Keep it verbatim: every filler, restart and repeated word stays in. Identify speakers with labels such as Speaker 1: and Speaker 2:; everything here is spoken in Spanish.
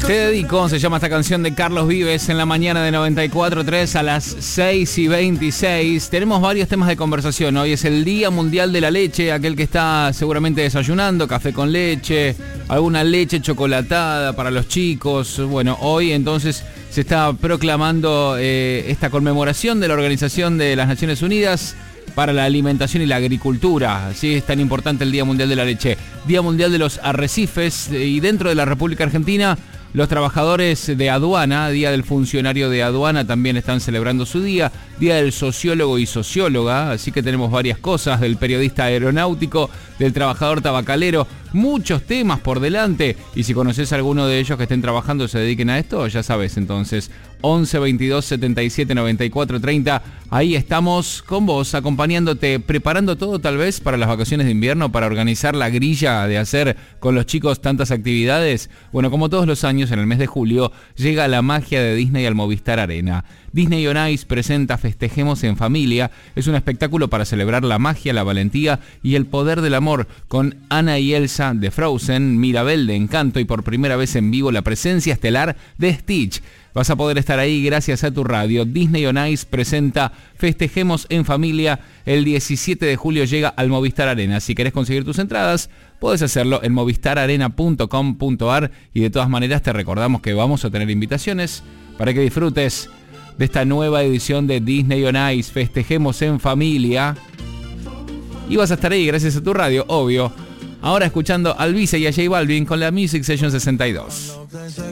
Speaker 1: Te dedico, se llama esta canción de Carlos Vives en la mañana de noventa y cuatro punto tres a las seis y veintiséis. Tenemos varios temas de conversación. Hoy es el Día Mundial de la Leche, aquel que está seguramente desayunando, café con leche, alguna leche chocolatada para los chicos. Bueno, hoy entonces se está proclamando eh, esta conmemoración de la Organización de las Naciones Unidas para la Alimentación y la Agricultura. Así es tan importante el Día Mundial de la Leche. Día Mundial de los Arrecifes, y dentro de la República Argentina, los trabajadores de aduana, Día del Funcionario de Aduana, también están celebrando su día. Día del Sociólogo y Socióloga, así que tenemos varias cosas, del periodista aeronáutico, del trabajador tabacalero, muchos temas por delante. Y si conoces a alguno de ellos que estén trabajando o se dediquen a esto, ya sabes, entonces once veintidós setenta y siete noventa y cuatro treinta, ahí estamos con vos, acompañándote, preparando todo tal vez para las vacaciones de invierno, para organizar la grilla de hacer con los chicos tantas actividades. Bueno, como todos los años, en el mes de julio, llega la magia de Disney al Movistar Arena. Disney on Ice presenta Festejemos en Familia. Es un espectáculo para celebrar la magia, la valentía y el poder del amor, con Anna y Elsa de Frozen, Mirabel de Encanto y por primera vez en vivo la presencia estelar de Stitch. Vas a poder estar ahí gracias a tu radio. Disney on Ice presenta Festejemos en Familia. El diecisiete de julio llega al Movistar Arena. Si querés conseguir tus entradas, podés hacerlo en movistar arena punto com punto ar, y de todas maneras te recordamos que vamos a tener invitaciones para que disfrutes de esta nueva edición de Disney on Ice, Festejemos en Familia. Y vas a estar ahí gracias a tu radio, obvio. Ahora escuchando a Alvise y a J Balvin con la Music Session sesenta y dos.